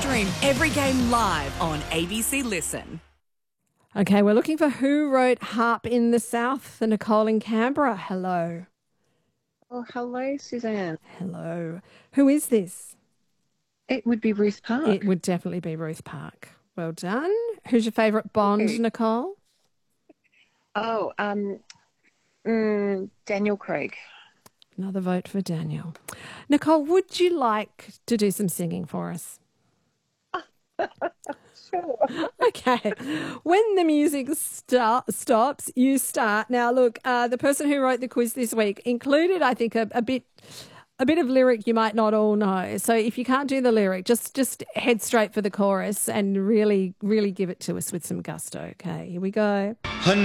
Stream every game live on ABC Listen. Okay, we're looking for who wrote Harp in the South, the Nicole in Canberra. Hello. Oh, hello, Suzanne. Hello. Who is this? It would be Ruth Park. It would definitely be Ruth Park. Well done. Who's your favourite Bond, Nicole? Oh, Daniel Craig. Another vote for Daniel. Nicole, would you like to do some singing for us? Sure. Okay. When the music stops, you start. Now, look, the person who wrote the quiz this week included, I think, a bit of lyric you might not all know. So if you can't do the lyric, just head straight for the chorus and really, really give it to us with some gusto. Okay, here we go.